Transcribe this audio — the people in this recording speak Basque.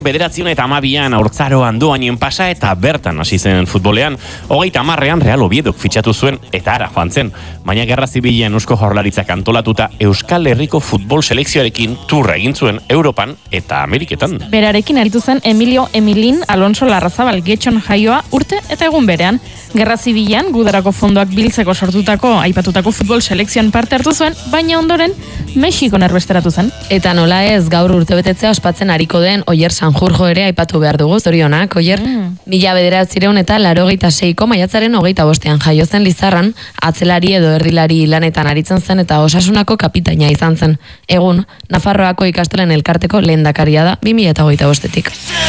9:12 haurtzaroan doainen pasa eta bertan hasi zen futbolean. 30ean Real Oviedok fitxatu zuen eta ara joan zen. Baina Gerra Zibilean Eusko Jaurlaritzak antolatuta Euskal Herriko futbol selekzioarekin turra egin zuen Europan eta Ameriketan. Berarekin aritu zen Emilio Emilin Alonso Larrazabal Getxon jaioa urte eta egun berean. Gerra Zibilean Gudarako fondoak biltzeko sortutako aipatutako futbol selekzioan parte hartu zuen, baina ondoren Mexikon erbesteratu zen. Eta nola ez gaur urtebetetzea ospatzen ariko den Oier Sanjurjo ere aipatu behar dugu, zorionak, Oier. 1986ko maiatzaren 25ean jaio zen Lizarran, atzelari edo erdilari lanetan aritzen zen eta Osasunako kapitaina izan zen. Egun, Nafarroako ikastolen elkarteko lehendakaria da 2025etik.